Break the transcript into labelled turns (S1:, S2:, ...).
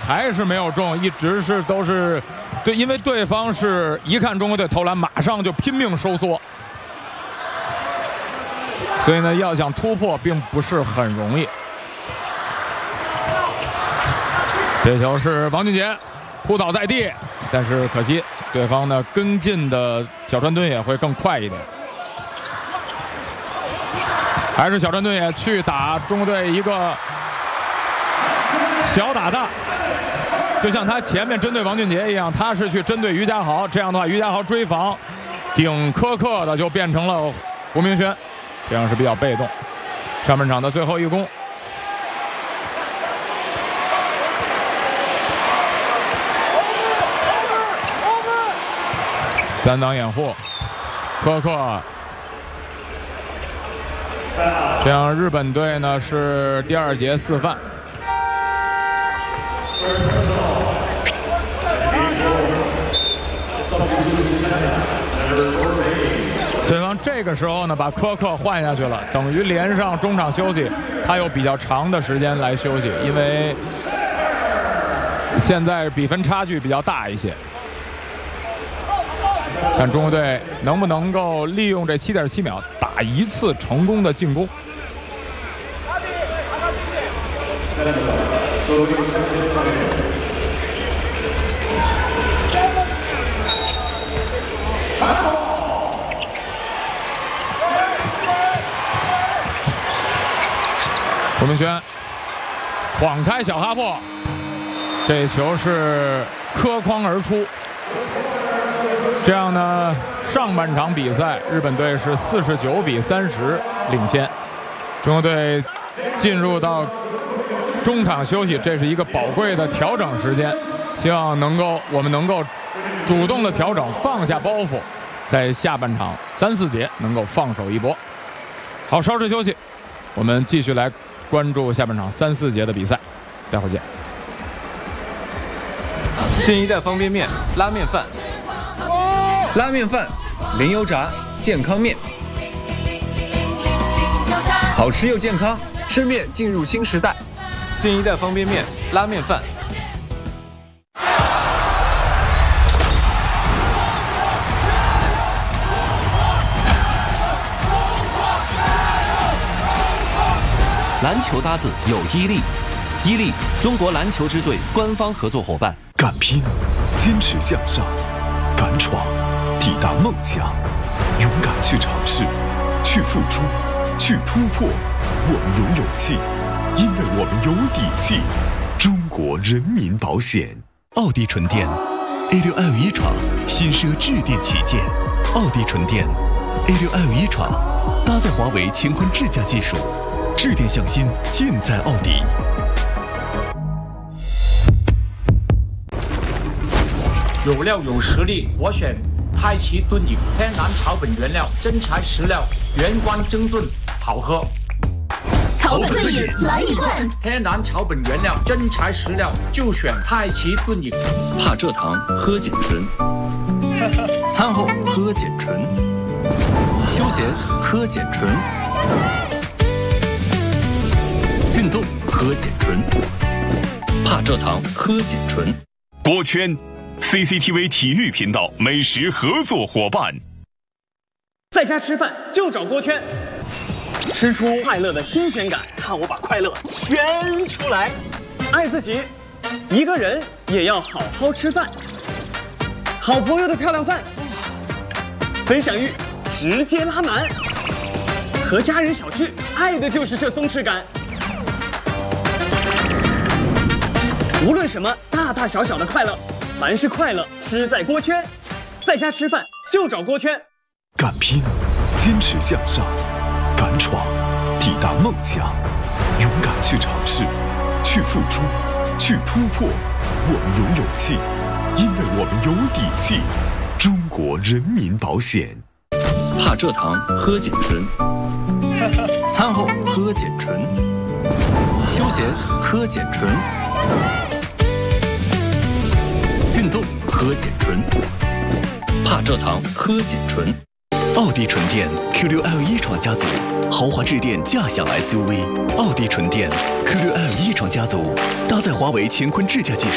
S1: 还是没有中，一直都是对，因为对方是一看中国队投篮，马上就拼命收缩，所以呢，要想突破并不是很容易。这球是王俊杰扑倒在地，但是可惜对方呢跟进的小川敦也会更快一点。还是小川敦也去打中国队一个小打大，就像他前面针对王俊杰一样，他是去针对于家豪。这样的话，于家豪追防顶苛刻的就变成了胡明轩，这样是比较被动。上半场的最后一攻。单挡掩护，苛刻。这样日本队呢是第2节4犯。对方这个时候呢把科克换下去了，等于连上中场休息，他有比较长的时间来休息，因为现在比分差距比较大一些。看中国队能不能够利用这7.7秒打一次成功的进攻。胡明轩晃开小哈珀，这球是磕框而出。这样呢，上半场比赛日本队是49比30领先，中国队进入到中场休息，这是一个宝贵的调整时间，希望我们能够主动的调整，放下包袱，在下半场3、4节能够放手一搏。好，稍事休息，我们继续来关注下半场3、4节的比赛，待会儿见。
S2: 新一代方便面、拉面饭。拉面饭，零油炸，健康面，好吃又健康，吃面进入新时代。新一代方便面、拉面饭。
S3: 篮球搭子有伊利，伊利中国篮球支队官方合作伙伴。
S4: 敢拼，坚持向上，敢闯。抵达梦想，勇敢去尝试，去付出，去突破。我们有勇气，因为我们有底气。中国人民保险，奥迪纯电 A6L 一闯，新奢智电旗舰。奥迪纯电 A6L 一闯，搭载华为乾坤智驾技术，智电向新，尽在奥迪。
S5: 有料有实力，我选太极炖饮，天然草本原料，真材实料，原罐蒸炖，好喝。
S6: 草本炖饮来一罐，
S5: 天然草本原料，真材实料，就选太极炖饮。
S3: 怕蔗糖喝碱醇，餐后喝碱醇，休闲喝碱醇，运动喝碱醇，怕蔗糖喝碱醇。
S4: 锅圈 CCTV 体育频道美食合作伙伴。
S7: 在家吃饭就找锅圈，吃出快乐的新鲜感，看我把快乐圈出来。爱自己，一个人也要好好吃饭。好朋友的漂亮饭，分享欲直接拉满。和家人小聚，爱的就是这松弛感。无论什么大大小小的快乐，凡是快乐吃在锅圈。在家吃饭就找锅圈。
S4: 敢拼，坚持向上，敢闯，抵达梦想，勇敢去尝试，去付出，去突破。我们有勇气，因为我们有底气。中国人民保险。
S3: 怕蔗糖喝碱醇，餐后喝碱醇，休闲喝碱醇，运动喝碱醇，怕蔗糖喝碱醇。
S4: 奥迪纯电 Q6L 一闯家族，豪华智电驾享 SUV。奥迪纯电 Q6L 一闯家族，搭载华为乾坤智驾技术，